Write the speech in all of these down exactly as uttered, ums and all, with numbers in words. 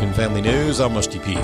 American Family News, I'm Rusty Pugh.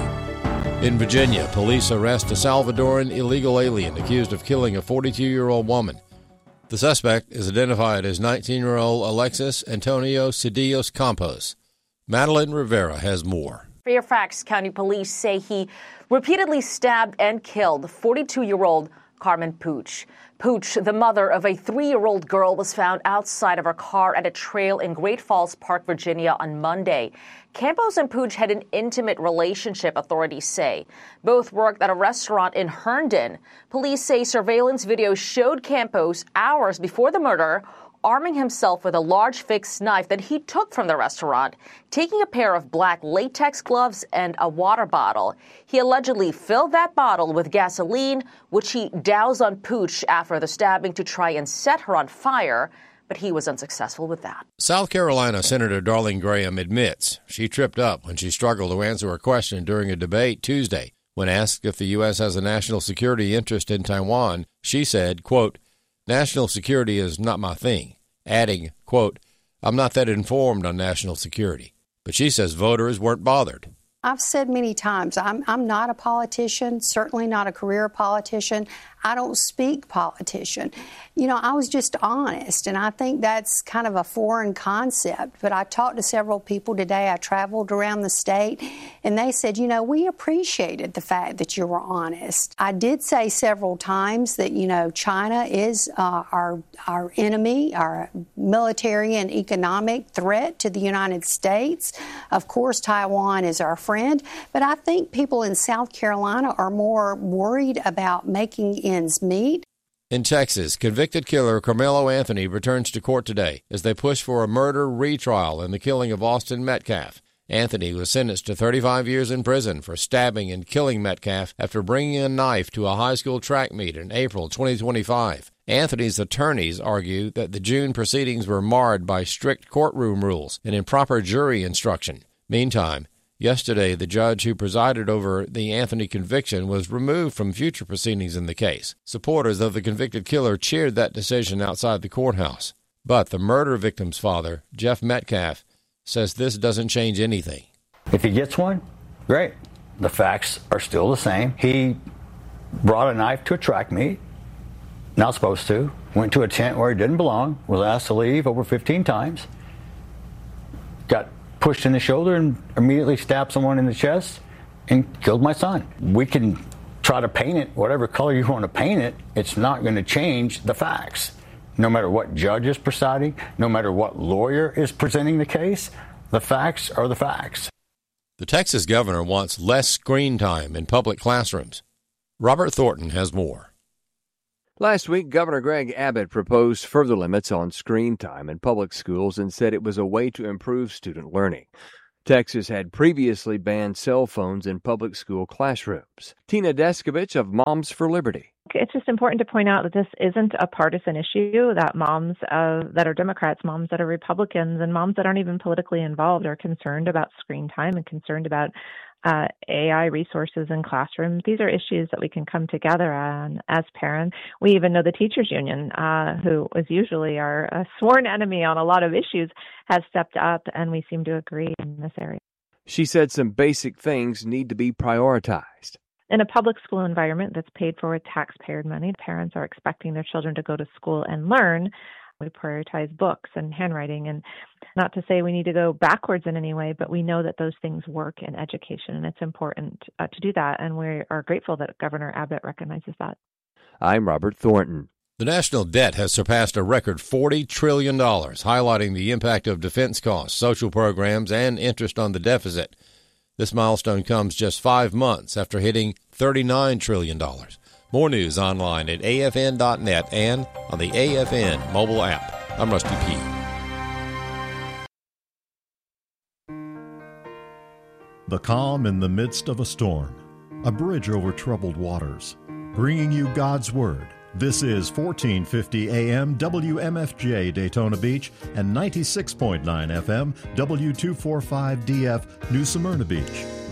In Virginia, police arrest a Salvadoran illegal alien accused of killing a forty-two-year-old woman. The suspect is identified as nineteen-year-old Alexis Antonio Cedillos Campos. Madeline Rivera has more. Fairfax County Police say he repeatedly stabbed and killed forty-two-year-old Carmen Puch. Puch, the mother of a three-year-old girl, was found outside of her car at a trail in Great Falls Park, Virginia on Monday. Campos and Puch had an intimate relationship, authorities say. Both worked at a restaurant in Herndon. Police say surveillance video showed Campos hours before the murder arming himself with a large fixed knife that he took from the restaurant, taking a pair of black latex gloves and a water bottle. He allegedly filled that bottle with gasoline, which he doused on Puch after the stabbing to try and set her on fire, but he was unsuccessful with that. South Carolina Senator Darling Graham admits she tripped up when she struggled to answer a question during a debate Tuesday. When asked if the U S has a national security interest in Taiwan, she said, quote, "National security is not my thing," adding, quote, "I'm not that informed on national security." But she says voters weren't bothered. I've said many times, I'm, I'm not a politician, certainly not a career politician. I don't speak politician. You know, I was just honest, and I think that's kind of a foreign concept. But I talked to several people today. I traveled around the state, and they said, you know, we appreciated the fact that you were honest. I did say several times that, you know, China is uh, our, our enemy, our military and economic threat to the United States. Of course, Taiwan is our friend. But I think people in South Carolina are more worried about making ends meet. In Texas, convicted killer Carmelo Anthony returns to court today as they push for a murder retrial in the killing of Austin Metcalf. Anthony was sentenced to thirty-five years in prison for stabbing and killing Metcalf after bringing a knife to a high school track meet in April twenty twenty-five. Anthony's attorneys argue that the June proceedings were marred by strict courtroom rules and improper jury instruction. Meantime, yesterday, the judge who presided over the Anthony conviction was removed from future proceedings in the case. Supporters of the convicted killer cheered that decision outside the courthouse. But the murder victim's father, Jeff Metcalf, says this doesn't change anything. If he gets one, great. The facts are still the same. He brought a knife to a track meet, not supposed to, went to a tent where he didn't belong, was asked to leave over fifteen times, got pushed in the shoulder and immediately stabbed someone in the chest and killed my son. We can try to paint it whatever color you want to paint it. It's not going to change the facts. No matter what judge is presiding, no matter what lawyer is presenting the case, the facts are the facts. The Texas governor wants less screen time in public classrooms. Robert Thornton has more. Last week, Governor Greg Abbott proposed further limits on screen time in public schools and said it was a way to improve student learning. Texas had previously banned cell phones in public school classrooms. Tina Deskovich of Moms for Liberty. It's just important to point out that this isn't a partisan issue, that moms uh, that are Democrats, moms that are Republicans, and moms that aren't even politically involved are concerned about screen time and concerned about uh, A I resources in classrooms. These are issues that we can come together on as parents. We even know the teachers union, uh, who is usually our uh, sworn enemy on a lot of issues, has stepped up, and we seem to agree in this area. She said some basic things need to be prioritized. In a public school environment that's paid for with taxpayer money, parents are expecting their children to go to school and learn. We prioritize books and handwriting, and not to say we need to go backwards in any way, but we know that those things work in education, and it's important uh, to do that, and we are grateful that Governor Abbott recognizes that. I'm Robert Thornton. The national debt has surpassed a record forty trillion dollars, highlighting the impact of defense costs, social programs, and interest on the deficit. This milestone comes just five months after hitting thirty-nine trillion dollars. More news online at A F N dot net and on the A F N mobile app. I'm Rusty P. The calm in the midst of a storm. A bridge over troubled waters. Bringing you God's Word. This is fourteen fifty A M W M F J Daytona Beach and ninety-six point nine F M W two forty-five D F New Smyrna Beach.